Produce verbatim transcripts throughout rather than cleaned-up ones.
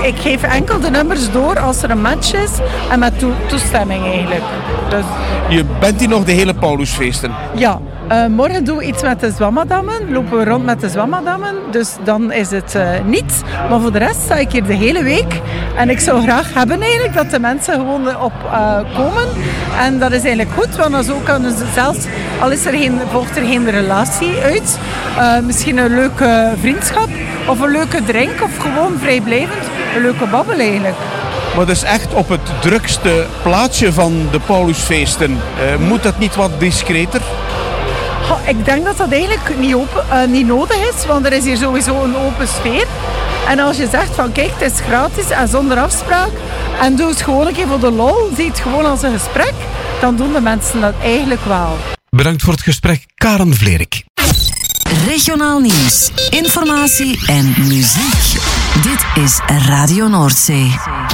ik geef enkel de nummers door als er een match is en met toe- toestemming eigenlijk. Dus, Je bent hier nog de hele Paulusfeesten. ja. Uh, morgen doen we iets met de zwammadammen. Lopen we rond met de zwammadammen. Dus dan is het uh, niet. Maar voor de rest sta ik hier de hele week. En ik zou graag hebben eigenlijk dat de mensen gewoon op uh, komen. En dat is eigenlijk goed. Want dan zo kunnen ze zelfs, al is er geen, volgt er geen relatie uit. Uh, misschien een leuke vriendschap. Of een leuke drink. Of gewoon vrijblijvend een leuke babbel eigenlijk. Maar dat is echt op het drukste plaatsje van de Paulusfeesten. Uh, moet dat niet wat discreter? Oh, ik denk dat dat eigenlijk niet, open, uh, niet nodig is, want er is hier sowieso een open sfeer. En als je zegt van kijk, het is gratis en zonder afspraak en doe het gewoon een keer voor de lol, zie het gewoon als een gesprek, dan doen de mensen dat eigenlijk wel. Bedankt voor het gesprek, Karen Vlerik. Regionaal nieuws, informatie en muziek. Dit is Radio Noordzee.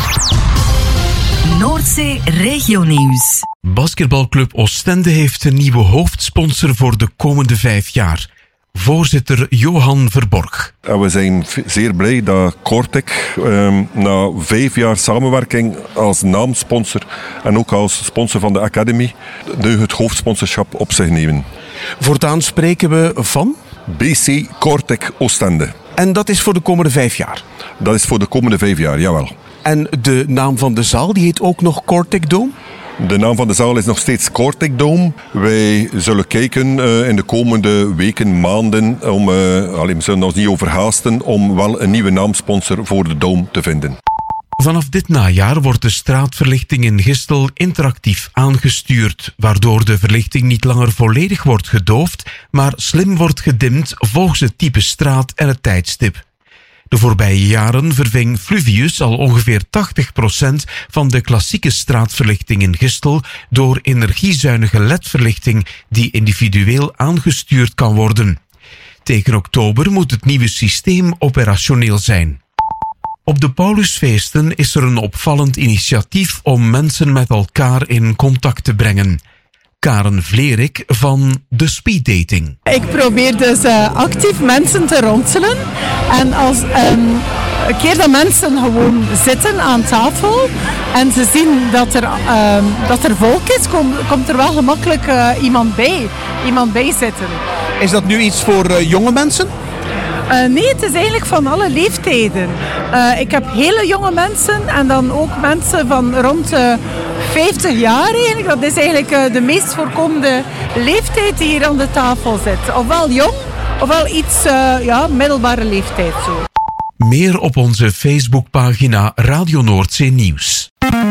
Noordzee Regionieuws. Basketbalclub Oostende heeft een nieuwe hoofdsponsor voor de komende vijf jaar. Voorzitter Johan Verborg. En we zijn zeer blij dat Cortec um, na vijf jaar samenwerking als naamsponsor en ook als sponsor van de Academy nu het hoofdsponsorschap op zich nemen. Voortaan spreken we van? B C Cortec Oostende. En dat is voor de komende vijf jaar? Dat is voor de komende vijf jaar, jawel. En de naam van de zaal, die heet ook nog Cortec Dome? De naam van de zaal is nog steeds Cortec Dome. Wij zullen kijken uh, in de komende weken, maanden, om, uh, allee, we zullen ons niet overhaasten, om wel een nieuwe naamsponsor voor de Dome te vinden. Vanaf dit najaar wordt de straatverlichting in Gistel interactief aangestuurd, waardoor de verlichting niet langer volledig wordt gedoofd, maar slim wordt gedimd volgens het type straat en het tijdstip. De voorbije jaren verving Fluvius al ongeveer tachtig procent van de klassieke straatverlichting in Gistel door energiezuinige L E D-verlichting die individueel aangestuurd kan worden. Tegen oktober moet het nieuwe systeem operationeel zijn. Op de Paulusfeesten is er een opvallend initiatief om mensen met elkaar in contact te brengen. Karen Vlerik van de Speeddating. Ik probeer dus uh, actief mensen te ronselen. En als um, een keer dat mensen gewoon zitten aan tafel en ze zien dat er, um, dat er volk is, kom, komt er wel gemakkelijk uh, iemand bij. Iemand bij zitten. Is dat nu iets voor uh, jonge mensen? Uh, nee, het is eigenlijk van alle leeftijden. Uh, ik heb hele jonge mensen en dan ook mensen van rond uh, vijftig jaar eigenlijk. Dat is eigenlijk uh, de meest voorkomende leeftijd die hier aan de tafel zit. Ofwel jong, ofwel iets uh, ja, middelbare leeftijd zo. Meer op onze Facebookpagina Radio Noordzee Nieuws.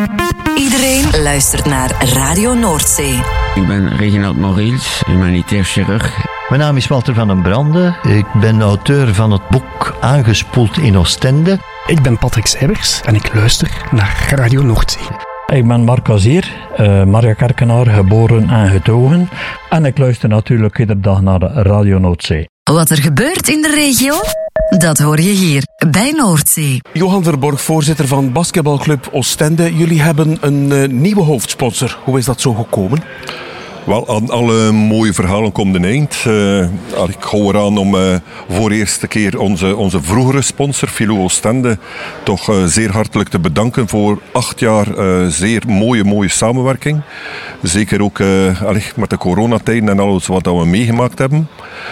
Iedereen luistert naar Radio Noordzee. Ik ben Reginald Mauriels, humanitair chirurg. Mijn naam is Walter van den Brande. Ik ben auteur van het boek Aangespoeld in Oostende. Ik ben Patrick Seibers en ik luister naar Radio Noordzee. Ik ben Marc Azier, uh, Maria Kerkenaar, geboren en getogen. En ik luister natuurlijk iedere dag naar Radio Noordzee. Wat er gebeurt in de regio, dat hoor je hier bij Noordzee. Johan Verborg, voorzitter van basketbalclub Oostende. Jullie hebben een uh, nieuwe hoofdsponsor. Hoe is dat zo gekomen? Wel, aan alle mooie verhalen komt een eind. Uh, ik hou eraan om uh, voor de eerste keer onze, onze vroegere sponsor, Filou Oostende, toch uh, zeer hartelijk te bedanken voor acht jaar uh, zeer mooie, mooie samenwerking. Zeker ook uh, allee, met de coronatijden en alles wat we meegemaakt hebben.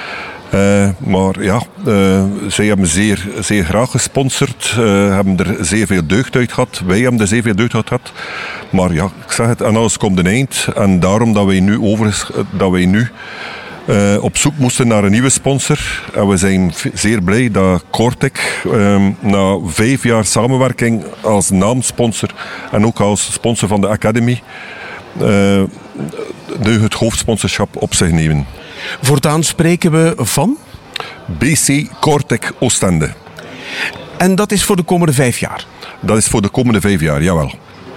Uh, maar ja, uh, zij hebben zeer, zeer graag gesponsord, uh, hebben er zeer veel deugd uit gehad. Wij hebben er zeer veel deugd uit gehad. Maar ja, ik zeg het, aan alles komt een eind. En daarom dat wij nu, over, dat wij nu uh, op zoek moesten naar een nieuwe sponsor. En we zijn v- zeer blij dat Cortec uh, na vijf jaar samenwerking als naamsponsor en ook als sponsor van de Academy uh, nu het hoofdsponsorschap op zich nemen. Voortaan spreken we van? B C Cortec Oostende. En dat is voor de komende vijf jaar? Dat is voor de komende vijf jaar, jawel.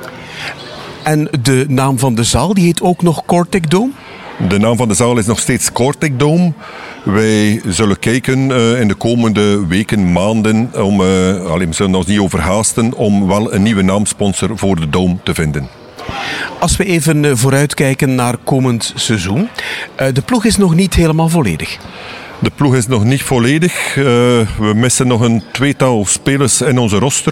En de naam van de zaal, die heet ook nog Cortec Dome? De naam van de zaal is nog steeds Cortec Dome. Wij zullen kijken uh, in de komende weken, maanden, om, uh, allee, we zullen ons niet overhaasten, om wel een nieuwe naamsponsor voor de Dome te vinden. Als we even vooruitkijken naar komend seizoen. De ploeg is nog niet helemaal volledig. De ploeg is nog niet volledig. Uh, we missen nog een tweetal spelers in onze roster.